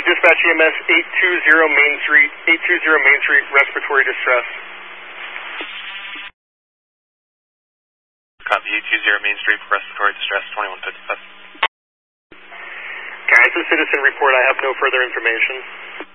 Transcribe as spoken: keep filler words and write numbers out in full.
dispatch E M S eight two zero Main Street, eight two zero Main Street, respiratory distress. Copy, eight two zero Main Street, respiratory distress, twenty-one fifty-five. Okay, it's a citizen report. I have no further information.